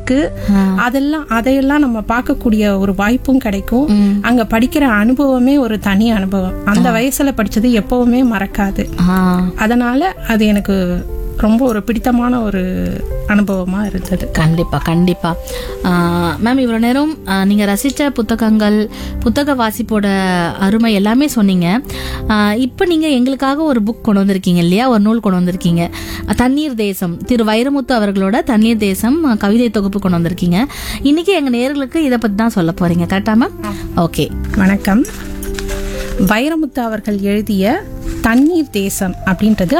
இருக்கு. அதையெல்லாம் நம்ம பார்க்கக்கூடிய ஒரு வாய்ப்பும் கிடைக்கும். அங்க படிக்கிற அனுபவமே ஒரு தனி அனுபவம். அந்த வயசுல படிச்சது எப்பவுமே மறக்காது. அதனால அது எனக்கு ரொம்ப ஒரு பிடித்தமான ஒரு அனுபவமா இருந்தது. கண்டிப்பா கண்டிப்பா. மேம், இவ்வளவு நேரம் நீங்க ரசிச்ச புத்தகங்கள், புத்தக வாசிப்போட அருமை எல்லாமே சொன்னீங்க. இப்ப நீங்க எங்களுக்காக ஒரு புக் கொண்டு வந்திருக்கீங்க இல்லையா, ஒரு நூல் கொண்டு வந்திருக்கீங்க. தண்ணீர் தேசம், திரு வைரமுத்து அவர்களோட தண்ணீர் தேசம் கவிதை தொகுப்பு கொண்டு வந்திருக்கீங்க. இன்னைக்கு எங்க நேயர்களுக்கு இதை பத்தி தான் சொல்ல போறீங்க, கரெக்டா மேம்? ஓகே, வணக்கம். வைரமுத்து அவர்கள் எழுதிய தண்ணீர் தேசம் அப்படின்றது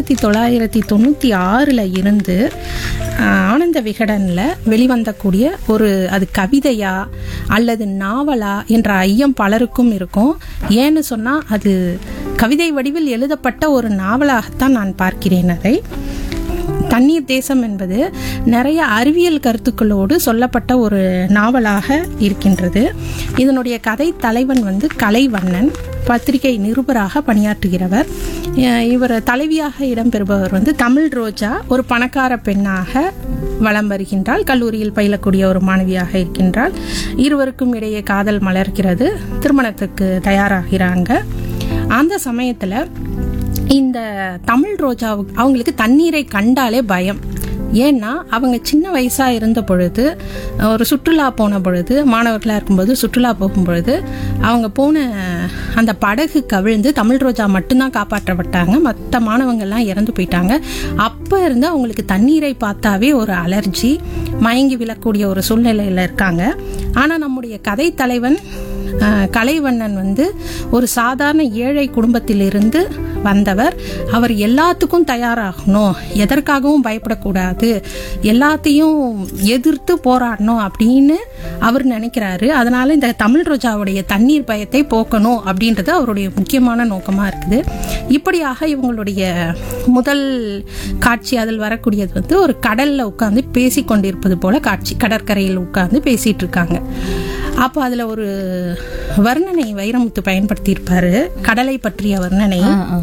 1996 இருந்து ஆனந்த விகடனில் வெளிவந்தக்கூடிய ஒரு, அது கவிதையா அல்லது நாவலா என்ற ஐயம் பலருக்கும் இருக்கும். ஏன்னு சொன்னால் அது கவிதை வடிவில் எழுதப்பட்ட ஒரு நாவலாகத்தான் நான் பார்க்கிறேன். அதை தண்ணீர் தேசம் என்பது நிறைய அறிவியல் கருத்துக்களோடு சொல்லப்பட்ட ஒரு நாவலாக இருக்கின்றது. இதனுடைய கதை தலைவன் கலைவண்ணன், பத்திரிகை நிருபராக பணியாற்றுகிறவர். இவர் தலைவியாக இடம்பெறுபவர் தமிழ் ரோஜா, ஒரு பணக்கார பெண்ணாக வலம் வருகின்றாள். கல்லூரியில் பயிலக்கூடிய ஒரு மாணவியாக இருக்கின்றாள். இருவருக்கும் இடையே காதல் மலர்கிறது. திருமணத்துக்கு தயாராகிறாங்க. அந்த சமயத்தில் இந்த தமிழ் ரோஜாவுக்கு அவங்களுக்கு தண்ணீரை கண்டாலே பயம். ஏன்னா அவங்க சின்ன வயசாக இருந்த பொழுது, ஒரு சுற்றுலா போன பொழுது, மாணவர்களாக இருக்கும்போது சுற்றுலா போகும் பொழுது அவங்க போன அந்த படகு கவிழ்ந்து தமிழ் ரோஜா மட்டும்தான் காப்பாற்றப்பட்டாங்க. மற்ற மாணவங்கள்லாம் இறந்து போயிட்டாங்க. அப்போ இருந்து அவங்களுக்கு தண்ணீரை பார்த்தாவே ஒரு அலர்ஜி, மயங்கி விழக்கூடிய ஒரு சூழ்நிலையில் இருக்காங்க. ஆனால் நம்முடைய கதை தலைவன் கலைவண்ணன் ஒரு சாதாரண ஏழை குடும்பத்திலிருந்து வந்தவர். அவர் எல்லாத்துக்கும் தயாராகணும், எதற்காகவும் பயப்படக்கூடாது, எல்லாத்தையும் எதிர்த்து போராடணும் அப்படின்னு அவர் நினைக்கிறாரு. அதனால இந்த தமிழ் ரோஜாவுடைய தண்ணீர் பயத்தை போக்கணும் அப்படின்றது அவருடைய முக்கியமான நோக்கமாக இருக்குது. இப்படியாக இவங்களுடைய முதல் காட்சி, அதில் வரக்கூடியது ஒரு கடல்ல உட்கார்ந்து பேசி கொண்டிருப்பது போல காட்சி. கடற்கரையில் உட்கார்ந்து பேசிட்டு இருக்காங்க. அப்போ அதில் ஒரு வர்ணனை வைரமுத்து பயன்படுத்தியிருப்பாரு, கடலை பற்றிய வர்ணனை.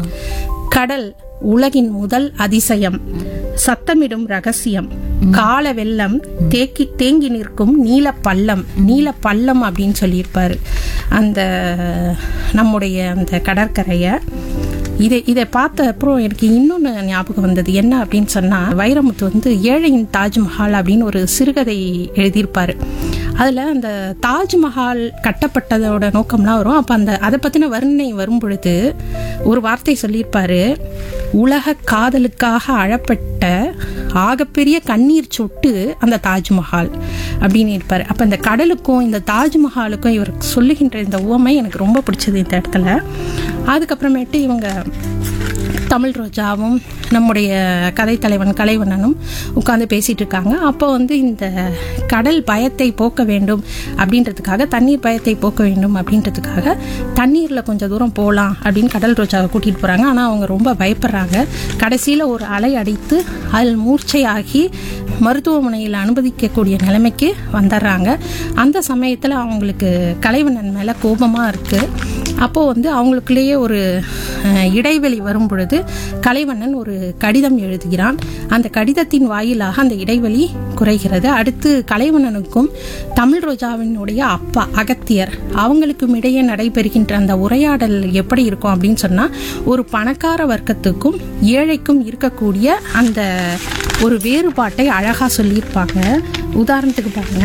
கடல் உலகின் முதல் அதிசயம், சத்தமிடும் ரகசியம், கால வெள்ளம், தேங்கி நிற்கும் நீல பள்ளம். நீல பள்ளம் அப்படின்னு சொல்லியிருப்பாரு அந்த நம்முடைய அந்த கடற்கரையை. இதை பார்த்த அப்புறம் எனக்கு இன்னொன்று ஞாபகம் வந்தது. என்ன அப்படின்னு சொன்னால், வைரமுத்து ஏழையின் தாஜ்மஹால் அப்படின்னு ஒரு சிறுகதை எழுதியிருப்பார். அதில் அந்த தாஜ்மஹால் கட்டப்பட்டதோட நோக்கம்லாம் வரும். அப்போ அதை பற்றின வர்ணனை வரும் பொழுது ஒரு வார்த்தை சொல்லியிருப்பார், உலக காதலுக்காக அழப்பட்ட ஆகப்பெரிய கண்ணீர் சொட்டு அந்த தாஜ்மஹால் அப்படின்னு இருப்பார். அப்போ இந்த கடலுக்கும் இந்த தாஜ்மஹாலுக்கும் இவர் சொல்லுகின்ற இந்த உவமை எனக்கு ரொம்ப பிடிச்சது இந்த இடத்துல. அதுக்கப்புறமேட்டு இவங்க தமிழ் ரோஜாவும் நம்முடைய கதை தலைவன் கலைவண்ணனும் உட்காந்து பேசிட்டு இருக்காங்க. அப்போ இந்த கடல் பயத்தை போக்க வேண்டும் அப்படின்றதுக்காக, தண்ணீர் பயத்தை போக்க வேண்டும் அப்படின்றதுக்காக தண்ணீரில் கொஞ்சம் தூரம் போகலாம் அப்படின்னு கடல் ரோஜாவை கூட்டிகிட்டு போகிறாங்க. ஆனால் அவங்க ரொம்ப பயப்படுறாங்க. கடைசியில் ஒரு அலை அடித்து அதில் மூர்ச்சையாகி மருத்துவமனையில் அனுமதிக்கக்கூடிய நிலைமைக்கு வந்துடுறாங்க. அந்த சமயத்தில் அவங்களுக்கு கலைவண்ணன் மேலே கோபமாக இருக்குது. அப்போது அவங்களுக்குள்ளேயே ஒரு இடைவெளி வரும் பொழுது கலைவண்ணன் ஒரு கடிதம் எழுதுகிறான். அந்த கடிதத்தின் வாயிலாக அந்த இடைவெளி குறைகிறது. அடுத்து கலைவண்ணனுக்கும் தமிழ் ரோஜாவினுடைய அப்பா அகத்தியர் அவங்களுக்கும் இடையே நடைபெறுகின்ற அந்த உரையாடல் எப்படி இருக்கும் அப்படின்னு சொன்னால், ஒரு பணக்கார வர்க்கத்துக்கும் ஏழைக்கும் இருக்கக்கூடிய அந்த ஒரு வேறுபாட்டை அழகாக சொல்லியிருப்பாங்க. உதாரணத்துக்கு பாருங்க,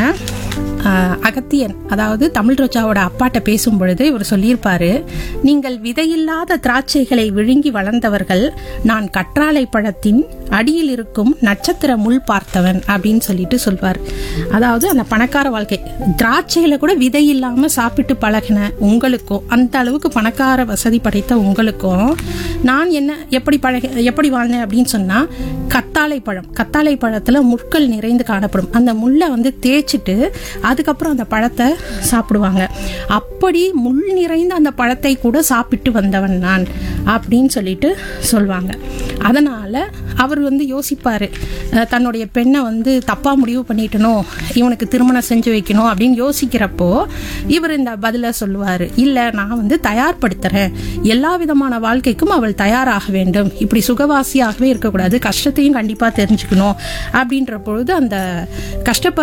அகத்தியன் அதாவது தமிழ் ரோஜாவோட அப்பாட்ட பேசும் பொழுது இவர் சொல்லியிருப்பாரு, நீங்கள் விதையில்லாத திராட்சைகளை விழுங்கி வளர்ந்தவர்கள், நான் கற்றாழை பழத்தின் அடியில் இருக்கும் நட்சத்திர முள் பார்த்தவன் அப்படின்னு சொல்லிட்டு சொல்வார். அதாவது அந்த பணக்கார வாழ்க்கை, திராட்சைகளை கூட விதை இல்லாம சாப்பிட்டு பழகின உங்களுக்கும், அந்த அளவுக்கு பணக்கார வசதி படைத்த உங்களுக்கும் நான் எப்படி வாழ்ந்தேன் அப்படின்னு சொன்னா, கத்தாழை பழத்துல முட்கள் நிறைந்து காணப்படும். அந்த முள்ளை தேய்ச்சிட்டு அதுக்கப்புறம் அந்த பழத்தை சாப்பிடுவாங்க. அப்படி முள் நிறைந்த அந்த பழத்தை கூட சாப்பிட்டு வந்தவன் நான் அப்படின்னு சொல்லிட்டு சொல்லுவாங்க. அதனால அவர் யோசிப்பாரு, தன்னுடைய பெண்ணை தப்பா முடிவு பண்ணிட்டனோ, இவனுக்கு திருமணம் செஞ்சு வைக்கணும் அப்படின்னு யோசிக்கிறப்போ இவர் இந்த பதில சொல்லுவாரு, இல்ல நான் தயார்படுத்துறேன், எல்லா விதமான வாழ்க்கைக்கும் அவள் தயாராக வேண்டும், இப்படி சுகவாசியாகவே இருக்கக்கூடாது, கஷ்டத்தையும் கண்டிப்பா தெரிஞ்சுக்கணும் அப்படின்ற பொழுது அந்த கஷ்டப்படுற